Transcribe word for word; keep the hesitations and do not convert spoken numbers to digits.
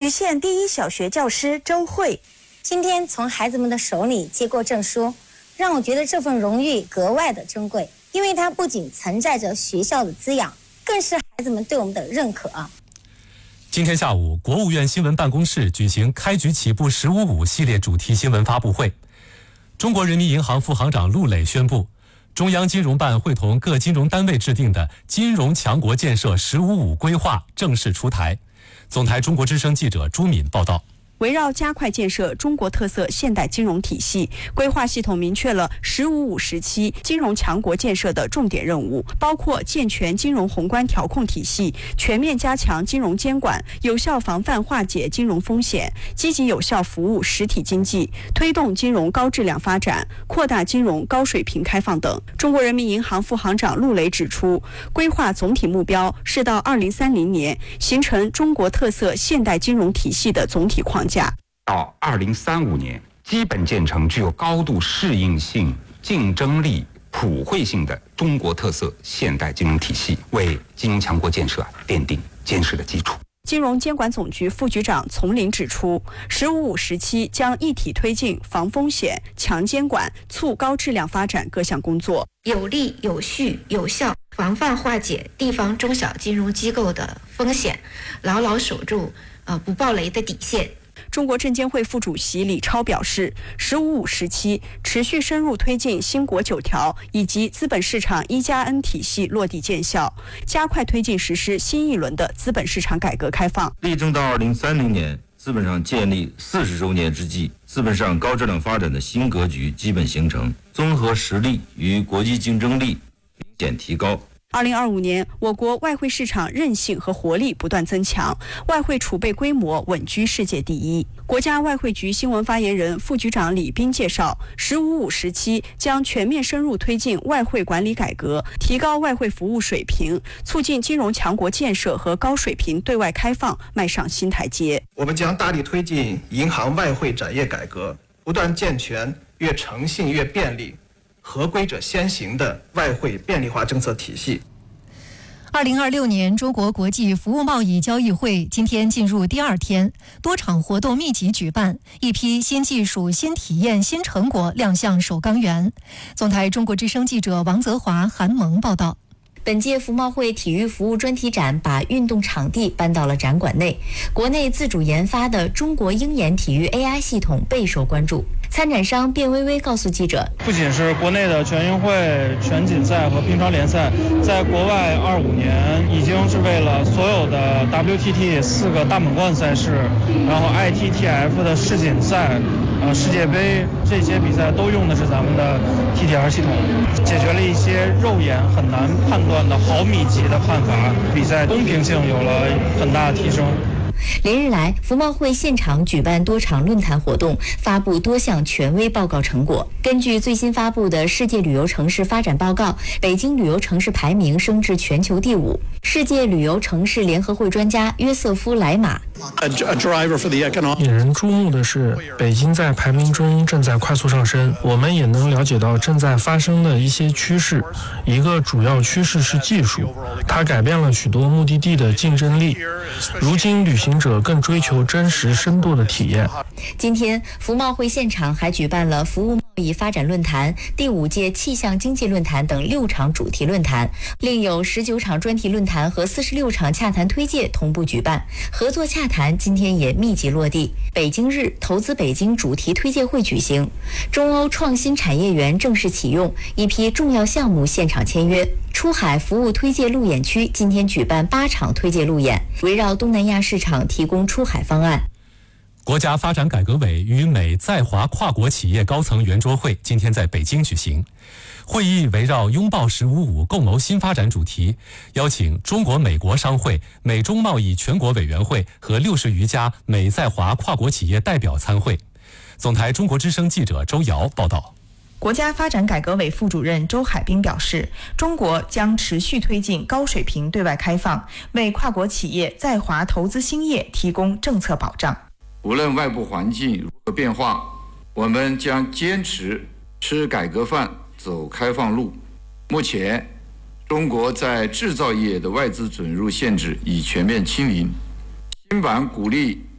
渠县第一小学教师周慧，今天从孩子们的手里接过证书，让我觉得这份荣誉格外的珍贵，因为它不仅承载着学校的滋养，更是孩子们对我们的认可。 今天下午，国务院新闻办公室举行开局起步十五五系列主题新闻发布会。中国人民银行副行长陆磊宣布，中央金融办会同各金融单位制定的金融强国建设十五五规划正式出台。总台中国之声记者朱敏报道。 围绕加快建设中国特色现代金融体系，规划系统明确了“十五五”时期金融强国建设的重点任务，包括健全金融宏观调控体系，全面加强金融监管，有效防范化解金融风险，积极有效服务实体经济，推动金融高质量发展，扩大金融高水平开放等。中国人民银行副行长陆磊指出，规划总体目标是到二零三零年形成中国特色现代金融体系的总体框架。 到二零三五年，基本建成具有高度适应性、竞争力、普惠性的中国特色现代金融体系，为金融强国建设奠定坚实的基础。 金融监管总局副局长丛林指出，“十五五”时期将一体推进防风险、强监管、促高质量发展各项工作， 有力、有序、有效防范化解地方中小金融机构的风险，牢牢守住呃不爆雷的底线。 中国证监会副主席李超表示，“十五五”时期持续深入推进新国九条以及资本市场一加 N 体系落地见效，加快推进实施新一轮的资本市场改革开放。 力争到二零三零年，资本上建立四十周年之际，资本市场高质量发展的新格局基本形成，综合实力与国际竞争力明显提高。 二零二五年，我国外汇市场韧性和活力不断增强，外汇储备规模稳居世界第一。国家外汇局新闻发言人、副局长李斌介绍，“十五五”时期将全面深入推进外汇管理改革，提高外汇服务水平，促进金融强国建设和高水平对外开放迈上新台阶。 我们将大力推进银行外汇展业改革，不断健全越诚信越便利、合规者先行的外汇便利化政策体系。 二零二六年中国国际服务贸易交易会今天进入第二天，多场活动密集举办，一批新技术、新体验、新成果亮相首钢园。总台中国之声记者王泽华、韩萌报道。 本届服贸会体育服务专题展把运动场地搬到了展馆内，国内自主研发的中国鹰眼体育 A I 系统备受关注。参展商卞微微告诉记者， 不仅是国内的全运会、全锦赛和乒乓联赛，在国外二五年已经是为了所有的 W T T 四个大满贯赛事，然后 I T T F 的世锦赛、呃世界杯这些比赛都用的是咱们的 T T R 系统，解决了一些肉眼很难判断的毫米级的判罚，比赛公平性有了很大的提升。 连日来，服贸会现场举办多场论坛活动，发布多项权威报告成果。根据最新发布的世界旅游城市发展报告，北京旅游城市排名升至全球第五。世界旅游城市联合会专家约瑟夫·莱马， 引人注目的是，北京在排名中正在快速上升，我们也能了解到正在发生的一些趋势。一个主要趋势是技术，它改变了许多目的地的竞争力。如今旅行者更追求真实深度的体验。 今天，服贸会现场还举办了服务贸易发展论坛、第五届气象经济论坛等六场主题论坛，另有十九场专题论坛和四十六场洽谈推介同步举办。合作洽谈今天也密集落地。北京日投资北京主题推介会举行，中欧创新产业园正式启用，一批重要项目现场签约。出海服务推介路演区今天举办八场推介路演，围绕东南亚市场提供出海方案。 国家发展改革委与美在华跨国企业高层圆桌会今天在北京举行。会议围绕拥抱十五五共谋新发展主题，邀请中国美国商会、美中贸易全国委员会和六十余家美在华跨国企业代表参会。总台中国之声记者周瑶报道。 国家发展改革委副主任周海滨表示，中国将持续推进高水平对外开放，为跨国企业在华投资兴业提供政策保障。 无论外部环境如何变化，我们将坚持吃改革饭走开放路。目前，中国在制造业的外资准入限制已全面清零，新版鼓励